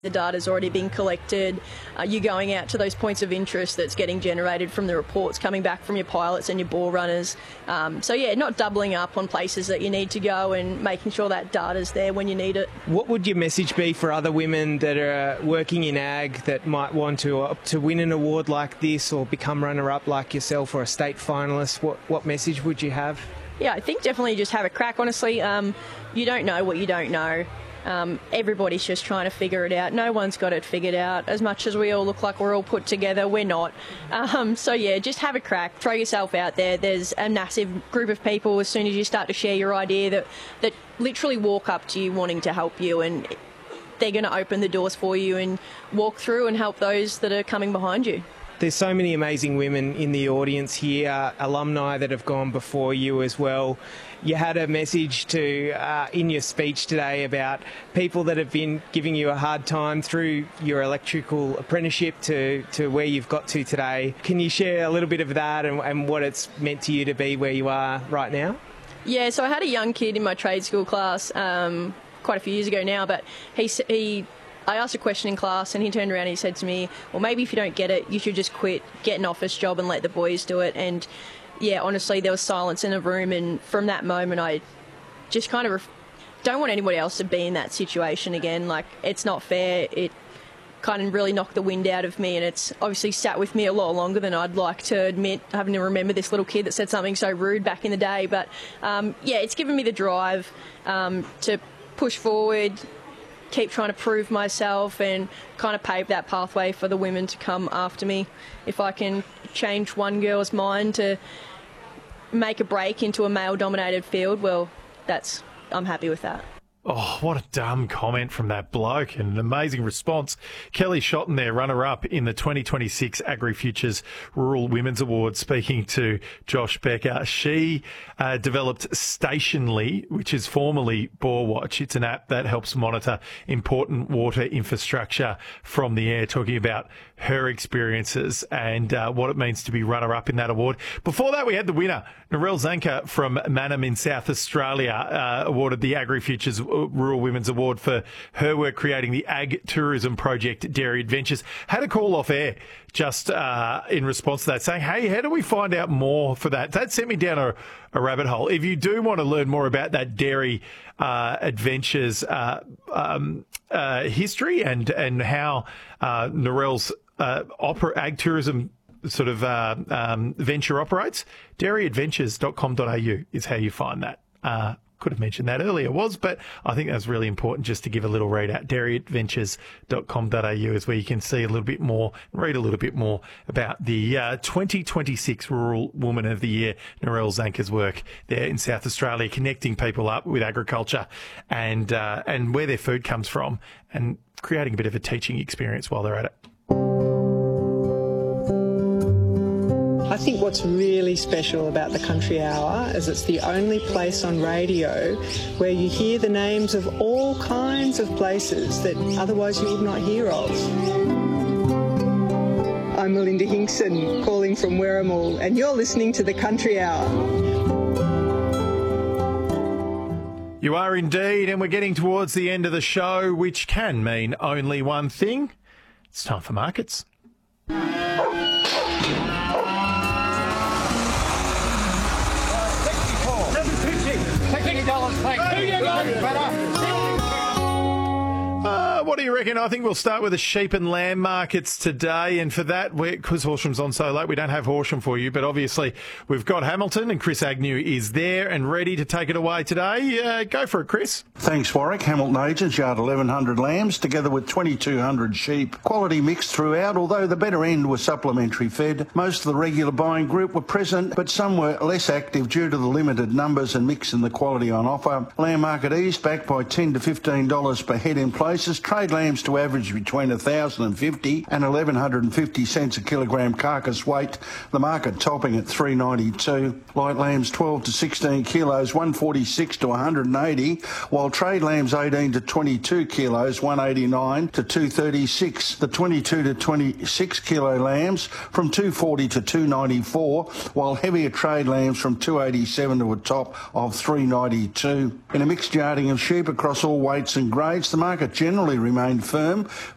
The data's already been collected. You're going out to those points of interest that's getting generated from the reports coming back from your pilots and your bore runners. Not doubling up on places that you need to go and making sure that data's there when you need it. What would your message be for other women that are working in ag that might want to win an award like this or become runner-up like yourself or a state finalist? What message would you have? Yeah, I think definitely just have a crack, honestly. You don't know what you don't know. Everybody's just trying to figure it out. No one's got it figured out. As much as we all look like we're all put together, we're not. Just have a crack. Throw yourself out there. There's a massive group of people as soon as you start to share your idea that literally walk up to you wanting to help you, and they're going to open the doors for you and walk through and help those that are coming behind you. There's so many amazing women in the audience here, alumni that have gone before you as well. You had a message in your speech today about people that have been giving you a hard time through your electrical apprenticeship to where you've got to today. Can you share a little bit of that and what it's meant to you to be where you are right now? Yeah, so I had a young kid in my trade school class quite a few years ago now, but I asked a question in class and he turned around and he said to me, well, maybe if you don't get it, you should just quit, get an office job and let the boys do it. And yeah, honestly, there was silence in the room, and from that moment I just kind of don't want anybody else to be in that situation again. Like, it's not fair. It kind of really knocked the wind out of me, and it's obviously sat with me a lot longer than I'd like to admit, having to remember this little kid that said something so rude back in the day. But it's given me the drive to push forward, keep trying to prove myself and kind of pave that pathway for the women to come after me. If I can change one girl's mind to make a break into a male-dominated field, well, I'm happy with that. Oh, what a dumb comment from that bloke, and an amazing response. Kelly Shotton there, runner-up in the 2026 AgriFutures Rural Women's Award, speaking to Josh Becker. She developed Stationly, which is formerly BoreWatch. It's an app that helps monitor important water infrastructure from the air, talking about her experiences and what it means to be runner-up in that award. Before that, we had the winner, Narelle Zanker from Mannum in South Australia, awarded the AgriFutures Rural Women's Award for her work creating the ag tourism project Dairy Adventures. Had a call off air just in response to that, saying, hey, how do we find out more for that? That sent me down a rabbit hole. If you do want to learn more about that Dairy Adventures history and how Narelle's ag tourism sort of venture operates, dairyadventures.com.au is how you find that. Could have mentioned that earlier, but I think that's really important just to give a little read out. Dairyadventures.com.au is where you can see a little bit more, read a little bit more about the 2026 Rural Woman of the Year, Narelle Zanker's work there in South Australia, connecting people up with agriculture and where their food comes from, and creating a bit of a teaching experience while they're at it. I think what's really special about the Country Hour is it's the only place on radio where you hear the names of all kinds of places that otherwise you would not hear of. I'm Melinda Hinkson, calling from Werribee, and you're listening to the Country Hour. You are indeed, and we're getting towards the end of the show, which can mean only one thing. It's time for markets. What do you reckon? I think we'll start with the sheep and lamb markets today. And for that, because Horsham's on so late, we don't have Horsham for you. But obviously, we've got Hamilton, and Chris Agnew is there and ready to take it away today. Go for it, Chris. Thanks, Warwick. Hamilton agents yard 1,100 lambs together with 2,200 sheep. Quality mixed throughout, although the better end was supplementary fed. Most of the regular buying group were present, but some were less active due to the limited numbers and mix in the quality on offer. Lamb market eased back by $10 to $15 per head in places. Trade lambs to average between 1,050 and 1,150 cents a kilogram carcass weight. The market topping at $3.92. Light lambs 12 to 16 kilos, 146 to 180, while trade lambs 18 to 22 kilos, 189 to 236. The 22 to 26 kilo lambs from 240 to 294, while heavier trade lambs from 287 to a top of 392. In a mixed yarding of sheep across all weights and grades, the market generally remained firm.